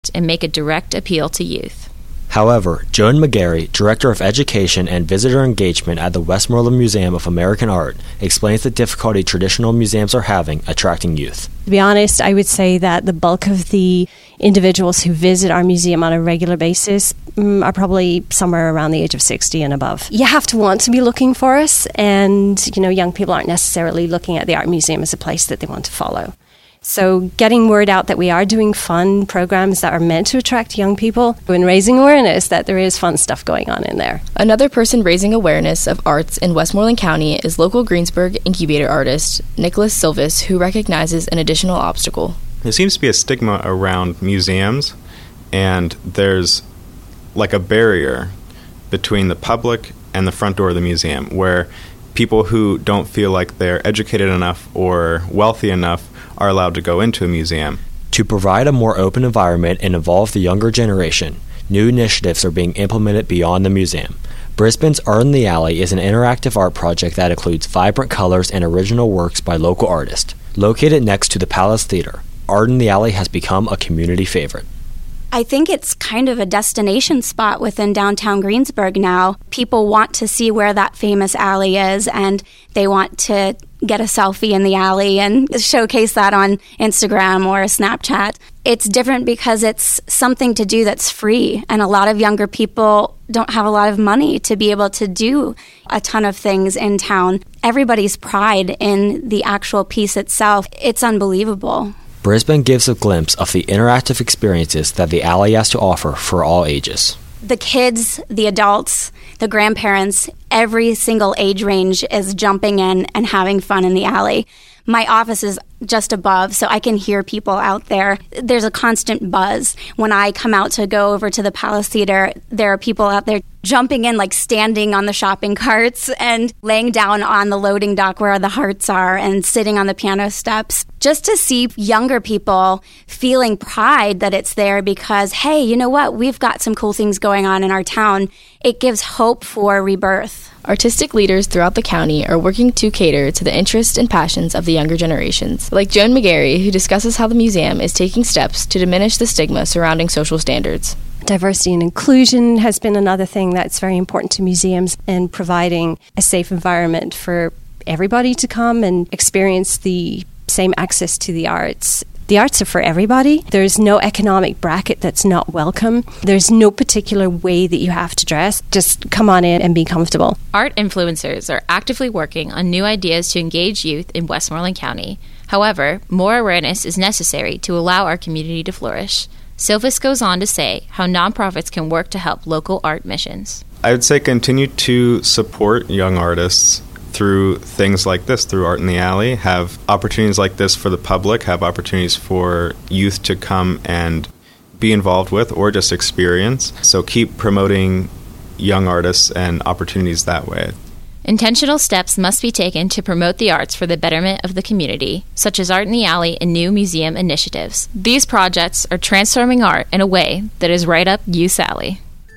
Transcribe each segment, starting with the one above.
and make a direct appeal to youth. However, Joan McGarry, Director of Education and Visitor Engagement at the Westmoreland Museum of American Art, explains the difficulty traditional museums are having attracting youth. To be honest, I would say that the bulk of the individuals who visit our museum on a regular basis are probably somewhere around the age of 60 and above. You have to want to be looking for us, and young people aren't necessarily looking at the art museum as a place that they want to follow. So getting word out that we are doing fun programs that are meant to attract young people and raising awareness that there is fun stuff going on in there. Another person raising awareness of arts in Westmoreland County is local Greensburg incubator artist Nicholas Silvis, who recognizes an additional obstacle. There seems to be a stigma around museums, and there's like a barrier between the public and the front door of the museum, where people who don't feel like they're educated enough or wealthy enough are allowed to go into a museum. To provide a more open environment and involve the younger generation, new initiatives are being implemented beyond the museum. Brisbane's Art in the Alley is an interactive art project that includes vibrant colors and original works by local artists. Located next to the Palace Theater, Art in the Alley has become a community favorite. I think it's kind of a destination spot within downtown Greensburg now. People want to see where that famous alley is, and they want to get a selfie in the alley and showcase that on Instagram or Snapchat. It's different because it's something to do that's free, and a lot of younger people don't have a lot of money to be able to do a ton of things in town. Everybody's pride in the actual piece itself, it's unbelievable. Brisbane gives a glimpse of the interactive experiences that the alley has to offer for all ages. The kids, the adults, the grandparents, every single age range is jumping in and having fun in the alley. My office is just above, so I can hear people out there. There's a constant buzz. When I come out to go over to the Palace Theater, there are people out there jumping in, like standing on the shopping carts and laying down on the loading dock where the hearts are and sitting on the piano steps, just to see younger people feeling pride that it's there because, hey, you know what? We've got some cool things going on in our town. It gives hope for rebirth. Artistic leaders throughout the county are working to cater to the interests and passions of the younger generations, like Joan McGarry, who discusses how the museum is taking steps to diminish the stigma surrounding social standards. Diversity and inclusion has been another thing that's very important to museums, and providing a safe environment for everybody to come and experience the same access to the arts. The arts are for everybody. There's no economic bracket that's not welcome. There's no particular way that you have to dress. Just come on in and be comfortable. Art influencers are actively working on new ideas to engage youth in Westmoreland County. However, more awareness is necessary to allow our community to flourish. Silvis goes on to say how nonprofits can work to help local art missions. I would say continue to support young artists through things like this, through Art in the Alley, have opportunities like this for the public, have opportunities for youth to come and be involved with or just experience. So keep promoting young artists and opportunities that way. Intentional steps must be taken to promote the arts for the betterment of the community, such as Art in the Alley and new museum initiatives. These projects are transforming art in a way that is right up youth's alley.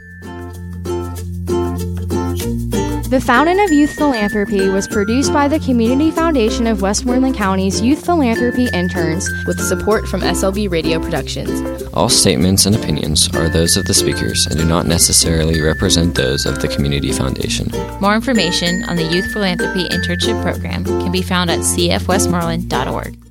The Fountain of Youth Philanthropy was produced by the Community Foundation of Westmoreland County's Youth Philanthropy interns with support from SLB Radio Productions. All statements and opinions are those of the speakers and do not necessarily represent those of the Community Foundation. More information on the Youth Philanthropy Internship Program can be found at cfwestmoreland.org.